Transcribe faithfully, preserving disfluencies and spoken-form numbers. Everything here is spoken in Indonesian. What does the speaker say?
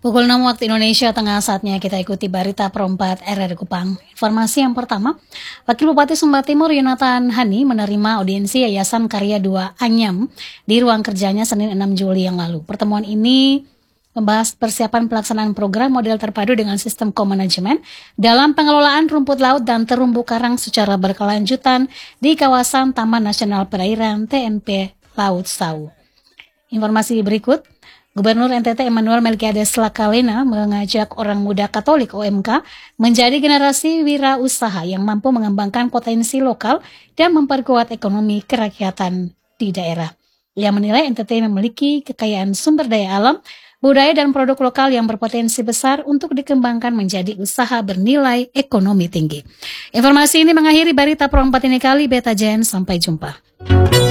Pukul enam waktu Indonesia Tengah, saatnya kita ikuti berita perempat R R Kupang. Informasi yang pertama, Wakil Bupati Sumba Timur Yonatan Hani menerima audiensi Yayasan Karya dua Anyam di ruang kerjanya Senin enam Juli yang lalu. Pertemuan ini membahas persiapan pelaksanaan program model terpadu dengan sistem co-management dalam pengelolaan rumput laut dan terumbu karang secara berkelanjutan di kawasan Taman Nasional Perairan T N P Laut Sau. Informasi berikut, Gubernur N T T Emmanuel Melkiades Lakalena mengajak orang muda Katolik O M K menjadi generasi wirausaha yang mampu mengembangkan potensi lokal dan memperkuat ekonomi kerakyatan di daerah. Ia menilai N T T memiliki kekayaan sumber daya alam, budaya dan produk lokal yang berpotensi besar untuk dikembangkan menjadi usaha bernilai ekonomi tinggi. Informasi ini mengakhiri berita perempat ini kali. Beta Jen, sampai jumpa.